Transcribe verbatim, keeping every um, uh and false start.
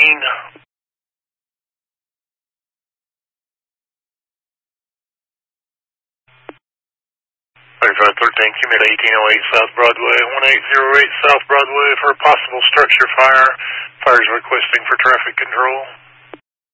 thirteen. thirty-five thirteen, commit eighteen oh eight South Broadway, one eight zero eight South Broadway for a possible structure fire. Fire is requesting for traffic control.